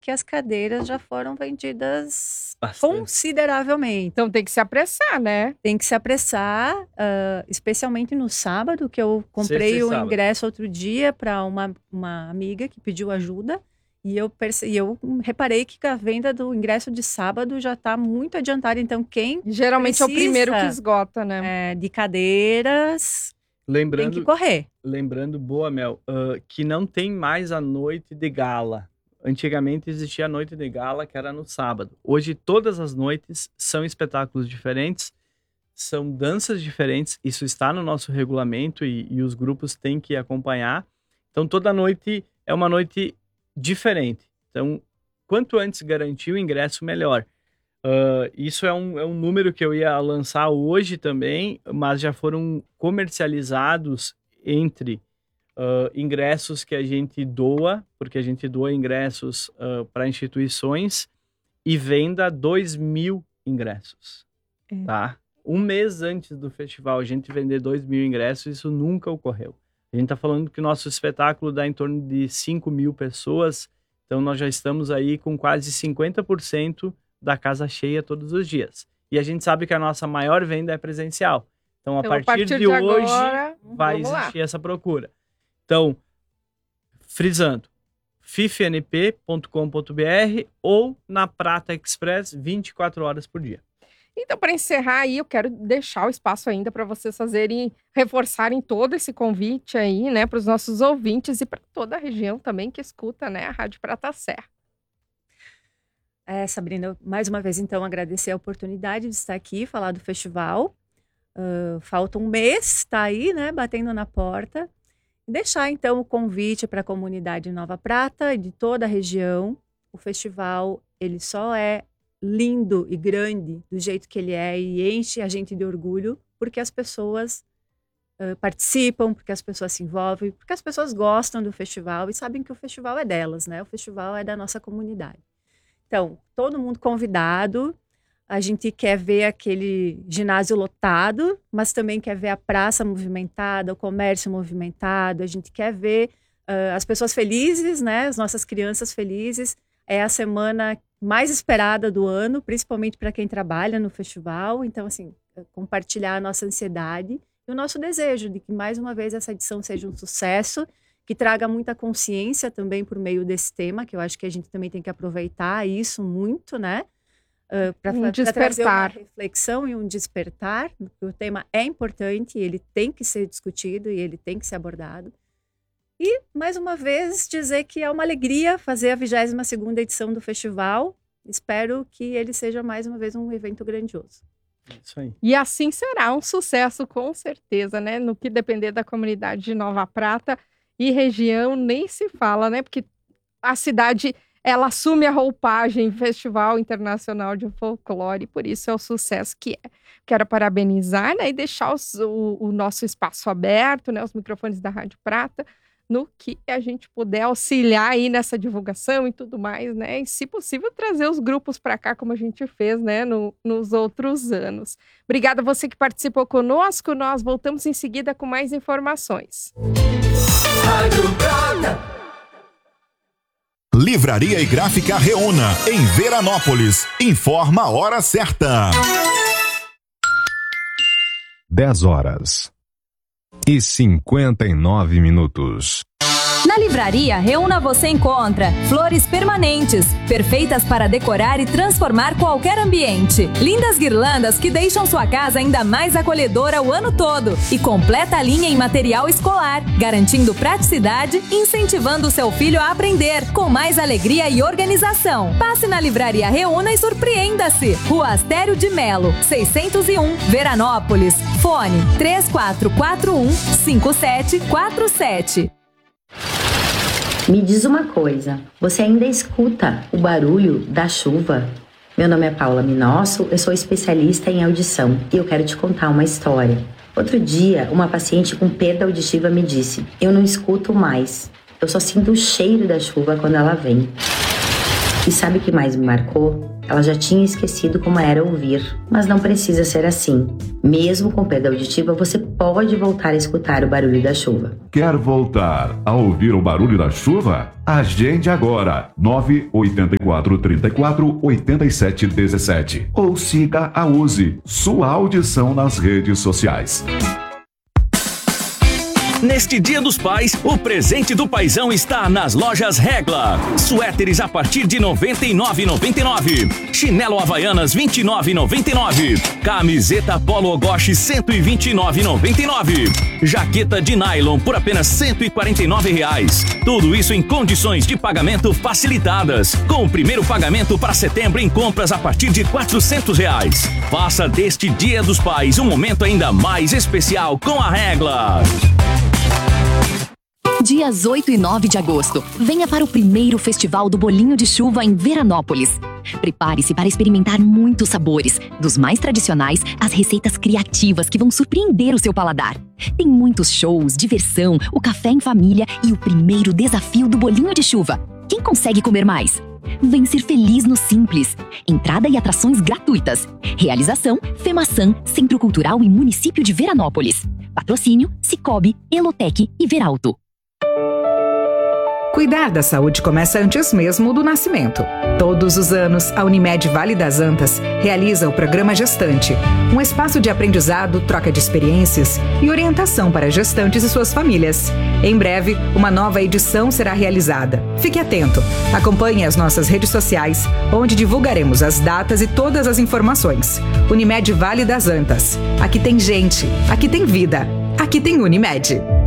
que as cadeiras já foram vendidas Bastante. consideravelmente. Então tem que se apressar, né? Tem que se apressar, especialmente no sábado, que eu comprei Sexta e o sábado. ingresso outro dia para uma amiga que pediu ajuda. E eu reparei que a venda do ingresso de sábado já está muito adiantada. Então, quem Geralmente é o primeiro que precisa, esgota, né? de cadeiras tem que Lembrando, correr. boa, Mel, que não tem mais a noite de gala. Antigamente existia a noite de gala, que era no sábado. Hoje, todas as noites são espetáculos diferentes, são danças diferentes. Isso está no nosso regulamento e os grupos têm que acompanhar. Então, toda noite é uma noite diferente. Então, quanto antes garantir o ingresso, melhor. Isso é um número que eu ia lançar hoje também, mas já foram comercializados entre ingressos que a gente doa, porque a gente doa ingressos para instituições, e venda 2.000 ingressos, tá? Um mês antes do festival, a gente vender 2.000 ingressos, isso nunca ocorreu. A gente está falando que o nosso espetáculo dá em torno de 5.000 pessoas, então nós já estamos aí com quase 50% da casa cheia todos os dias. E a gente sabe que a nossa maior venda é presencial. Então, a partir de hoje, vai existir essa procura. Então, frisando, fifnp.com.br ou na Prata Express 24 horas por dia. Então, para encerrar aí, eu quero deixar o espaço ainda para vocês reforçarem todo esse convite aí, né, para os nossos ouvintes e para toda a região também que escuta, né, a Rádio Prata Serra. Sabrina, mais uma vez, então, agradecer a oportunidade de estar aqui, falar do festival. Falta um mês, tá aí, né, batendo na porta. Deixar, então, o convite para a comunidade Nova Prata e de toda a região. O festival, ele só é lindo e grande do jeito que ele é e enche a gente de orgulho porque as pessoas participam, porque as pessoas se envolvem, porque as pessoas gostam do festival e sabem que o festival é delas, né? O festival é da nossa comunidade. Então, todo mundo convidado. A gente quer ver aquele ginásio lotado, mas também quer ver a praça movimentada, o comércio movimentado. A gente quer ver as pessoas felizes, né? As nossas crianças felizes. É a semana mais esperada do ano, principalmente para quem trabalha no festival. Então, assim, compartilhar a nossa ansiedade e o nosso desejo de que, mais uma vez, essa edição seja um sucesso, que traga muita consciência também por meio desse tema, que eu acho que a gente também tem que aproveitar isso muito, né? Para trazer uma reflexão e um despertar. O tema é importante, ele tem que ser discutido e ele tem que ser abordado. E, mais uma vez, dizer que é uma alegria fazer a 22ª edição do festival. Espero que ele seja, mais uma vez, um evento grandioso. Isso aí. E assim será um sucesso, com certeza, né? No que depender da comunidade de Nova Prata e região, nem se fala, né? Porque a cidade, ela assume a roupagem Festival Internacional de Folclore, por isso é o sucesso que é. Quero parabenizar, né? E deixar o nosso espaço aberto, né? Os microfones da Rádio Prata, no que a gente puder auxiliar aí nessa divulgação e tudo mais, né? E, se possível, trazer os grupos para cá, como a gente fez, né? Nos outros anos. Obrigada a você que participou conosco. Nós voltamos em seguida com mais informações. Rádio Prata. Livraria e Gráfica Reúna, em Veranópolis. Informa a hora certa. 10h59. Na Livraria Reúna você encontra flores permanentes, perfeitas para decorar e transformar qualquer ambiente. Lindas guirlandas que deixam sua casa ainda mais acolhedora o ano todo. E completa a linha em material escolar, garantindo praticidade e incentivando seu filho a aprender com mais alegria e organização. Passe na Livraria Reúna e surpreenda-se. Rua Astério de Melo, 601, Veranópolis. Fone 3441-5747. Me diz uma coisa, você ainda escuta o barulho da chuva? Meu nome é Paula Minosso, eu sou especialista em audição e eu quero te contar uma história. Outro dia, uma paciente com perda auditiva me disse: eu não escuto mais, eu só sinto o cheiro da chuva quando ela vem. E sabe o que mais me marcou? Ela já tinha esquecido como era ouvir, mas não precisa ser assim. Mesmo com perda auditiva, você pode voltar a escutar o barulho da chuva. Quer voltar a ouvir o barulho da chuva? Agende agora, 984-34-8717. Ou siga a Uzi, sua audição nas redes sociais. Neste Dia dos Pais, o presente do paizão está nas lojas Regla. Suéteres a partir de R$ 99,99. Chinelo Havaianas R$ 29,99. Camiseta Polo Ogoshi R$ 129,99. Jaqueta de nylon por apenas R$ 149,00. Tudo isso em condições de pagamento facilitadas. Com o primeiro pagamento para setembro em compras a partir de R$ 400,00. Faça deste Dia dos Pais um momento ainda mais especial com a Regla. Dias 8 e 9 de agosto, venha para o primeiro Festival do Bolinho de Chuva em Veranópolis. Prepare-se para experimentar muitos sabores, dos mais tradicionais às receitas criativas que vão surpreender o seu paladar. Tem muitos shows, diversão, o café em família e o primeiro desafio do Bolinho de Chuva. Quem consegue comer mais? Vem ser feliz no Simples. Entrada e atrações gratuitas. Realização: FEMAÇã, Centro Cultural e Município de Veranópolis. Patrocínio: Cicobi, Elotec e Veralto. Cuidar da saúde começa antes mesmo do nascimento. Todos os anos, a Unimed Vale das Antas realiza o Programa Gestante, um espaço de aprendizado, troca de experiências e orientação para gestantes e suas famílias. Em breve, uma nova edição será realizada. Fique atento. Acompanhe as nossas redes sociais, onde divulgaremos as datas e todas as informações. Unimed Vale das Antas. Aqui tem gente, aqui tem vida, aqui tem Unimed.